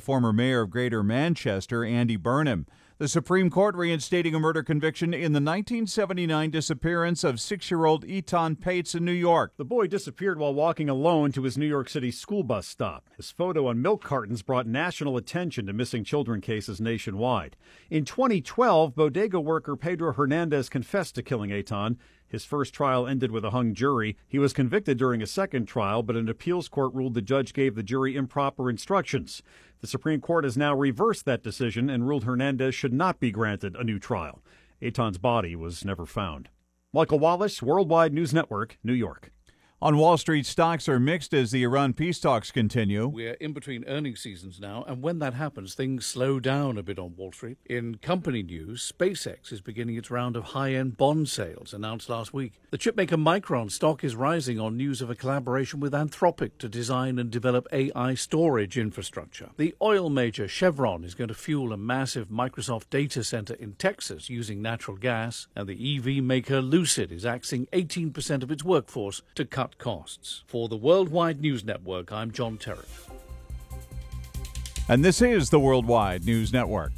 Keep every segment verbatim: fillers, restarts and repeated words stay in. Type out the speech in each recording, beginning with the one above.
former mayor of Greater Manchester, Andy Burnham. The Supreme Court reinstating a murder conviction in the nineteen seventy-nine disappearance of six-year-old Eton Pates in New York. The boy disappeared while walking alone to his New York City school bus stop. His photo on milk cartons brought national attention to missing children cases nationwide. In twenty twelve, bodega worker Pedro Hernandez confessed to killing Eton. His first trial ended with a hung jury. He was convicted during a second trial, but an appeals court ruled the judge gave the jury improper instructions. The Supreme Court has now reversed that decision and ruled Hernandez should not be granted a new trial. Eton's body was never found. Michael Wallace, Worldwide News Network, New York. On Wall Street, stocks are mixed as the Iran peace talks continue. We're in between earnings seasons now, and when that happens, things slow down a bit on Wall Street. In company news, SpaceX is beginning its round of high-end bond sales, announced last week. The chipmaker Micron stock is rising on news of a collaboration with Anthropic to design and develop A I storage infrastructure. The oil major Chevron is going to fuel a massive Microsoft data center in Texas using natural gas, and the E V maker Lucid is axing eighteen percent of its workforce to cut costs. For the Worldwide News Network, I'm John Terry. And this is the Worldwide News Network.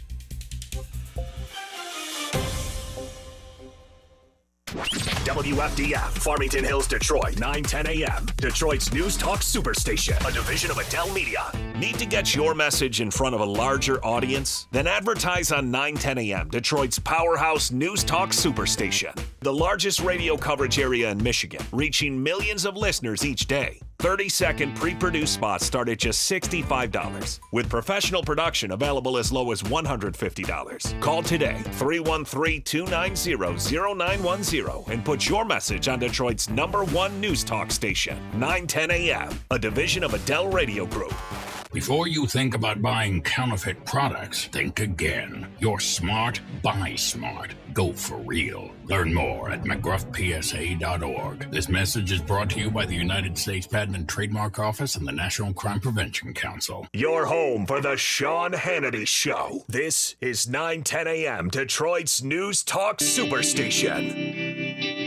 W F D F, Farmington Hills, Detroit, nine ten a.m. Detroit's News Talk Superstation, a division of Adele Media. Need to get your message in front of a larger audience? Then advertise on nine ten a.m., Detroit's powerhouse News Talk Superstation. The largest radio coverage area in Michigan, reaching millions of listeners each day. thirty-second pre-produced spots start at just sixty-five dollars, with professional production available as low as one hundred fifty dollars. Call today, three one three, two nine zero, zero nine one zero, and put your message on Detroit's number one news talk station, nine ten a.m., a division of Adele Radio Group. Before you think about buying counterfeit products, think again. You're smart, buy smart. Go for real. Learn more at mcgruff p s a dot org. This message is brought to you by the United States Patent and Trademark Office and the National Crime Prevention Council. Your home for the Sean Hannity Show. This is nine ten a.m. Detroit's News Talk Superstation.